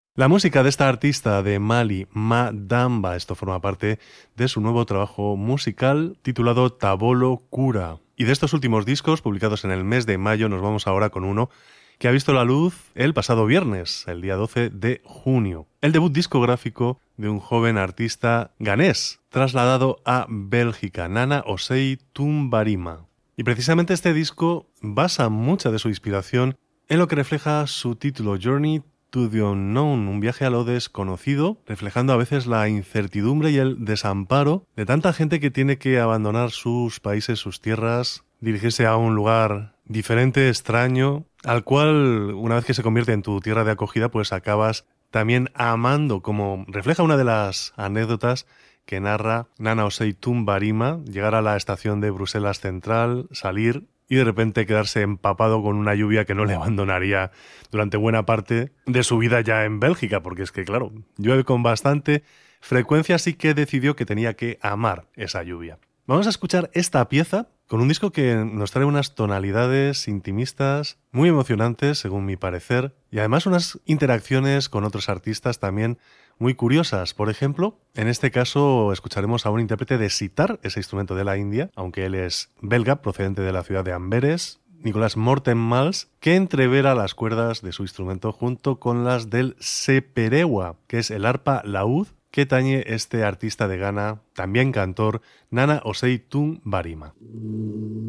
La música de esta artista de Mali, Madamba, esto forma parte de su nuevo trabajo musical titulado Tabolo Cura. Y de estos últimos discos, publicados en el mes de mayo, nos vamos ahora con uno que ha visto la luz el pasado viernes, el día 12 de junio. El debut discográfico de un joven artista ganés, trasladado a Bélgica, Nana Osei Tumbarima. Y precisamente este disco basa mucha de su inspiración en lo que refleja su título, Journey to the Unknown, un viaje a lo desconocido, reflejando a veces la incertidumbre y el desamparo de tanta gente que tiene que abandonar sus países, sus tierras, dirigirse a un lugar diferente, extraño, al cual, una vez que se convierte en tu tierra de acogida, pues acabas también amando, como refleja una de las anécdotas que narra Nana Osei Tumbarima, llegar a la estación de Bruselas Central, salir y de repente quedarse empapado con una lluvia que no le abandonaría durante buena parte de su vida ya en Bélgica, porque es que, claro, llueve con bastante frecuencia, así que decidió que tenía que amar esa lluvia. Vamos a escuchar esta pieza con un disco que nos trae unas tonalidades intimistas muy emocionantes, según mi parecer, y además unas interacciones con otros artistas también muy curiosas. Por ejemplo, en este caso escucharemos a un intérprete de sitar, ese instrumento de la India, aunque él es belga, procedente de la ciudad de Amberes, Nicolas Morten-Mals, que entrevera las cuerdas de su instrumento junto con las del seperewa, que es el arpa laúd que tañe este artista de Ghana, también cantor, Nana Osei Tumbarima.